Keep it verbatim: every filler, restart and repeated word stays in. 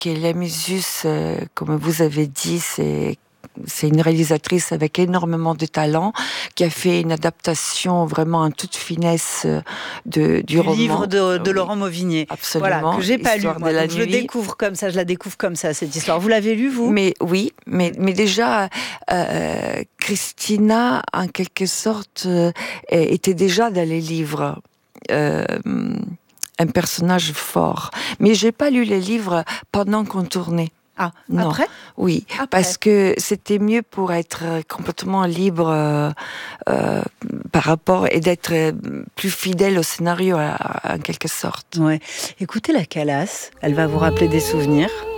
Kélia Musus, euh, comme vous avez dit, c'est c'est une réalisatrice avec énormément de talent qui a fait une adaptation vraiment en toute finesse de, du, du roman. livre de, de Oui, Laurent Mauvigné. absolument. Voilà, que j'ai pas lu, Histoire moi. de la Donc je le nuit. découvre comme ça, je la découvre comme ça, cette histoire. Vous l'avez lu, vous? Mais oui, mais, mais déjà, euh, Christina, en quelque sorte, euh, était déjà dans les livres. Euh, un personnage fort. Mais j'ai pas lu les livres pendant qu'on tournait. Ah, Non. après? Oui, Après. parce que c'était mieux pour être complètement libre euh, euh, par rapport et d'être plus fidèle au scénario, en quelque sorte. Ouais. Écoutez la Calas, elle va vous rappeler des souvenirs.